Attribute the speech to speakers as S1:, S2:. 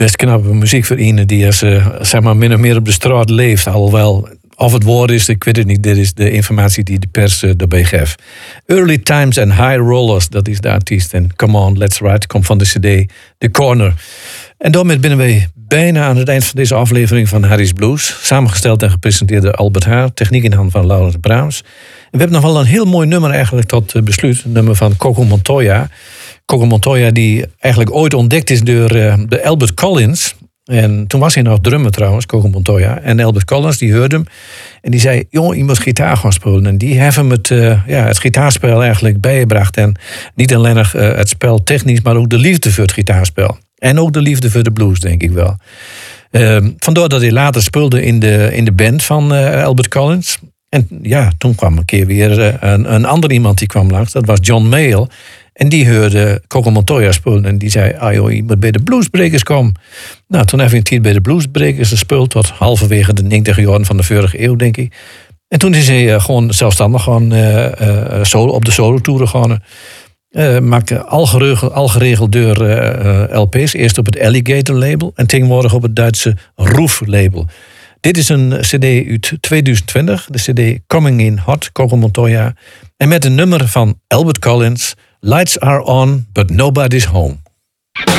S1: best knappe muziek voor iemand die als, zeg maar min of meer op de straat leeft. Alhoewel, of het woord is, ik weet het niet. Dit is de informatie die de pers erbij geeft. Early Times and High Rollers, dat is de artiest. En Come On, Let's Ride komt van de cd The Corner. En daarmee binnen wij bijna aan het eind van deze aflevering van Harry's Blues. Samengesteld en gepresenteerd door Albert Haar. Techniek in handen van Laurens Braams. En we hebben nog wel een heel mooi nummer eigenlijk tot besluit. Een nummer van Coco Montoya. Coco Montoya die eigenlijk ooit ontdekt is door de Albert Collins. En toen was hij nog drummer trouwens, Coco Montoya. En Albert Collins die hoorde hem. En die zei, jongen, je moet gitaar gaan spelen. En die heeft hem het gitaarspel eigenlijk bijgebracht. En niet alleen nog het spel technisch, maar ook de liefde voor het gitaarspel. En ook de liefde voor de blues, denk ik wel. Vandaar dat hij later speelde in de band van Albert Collins. En ja, toen kwam een keer weer een ander iemand die kwam langs. Dat was John Mayall. En die hoorde Coco Montoya spelen. En die zei, joh, je moet bij de Bluesbreakers komen. Nou, toen heb ik een tijd bij de Bluesbreakers gespeeld. Tot halverwege de 90 jaren van de vorige eeuw, denk ik. En toen is hij gewoon zelfstandig solo, op de solo-toeren gaan. Maakte al geregeld door LP's. Eerst op het Alligator label. En tegenwoordig op het Duitse Roof label. Dit is een cd uit 2020. De cd Coming in Hot, Coco Montoya. En met een nummer van Albert Collins... Lights are on, but nobody's home.